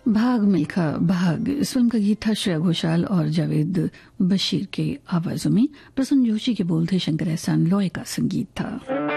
भाग मिल्खा भाग इस फिल्म का गीत था श्रेया घोषाल और जावेद बशीर के आवाजों में। प्रसून जोशी के बोल थे, शंकर एहसान लॉय का संगीत था।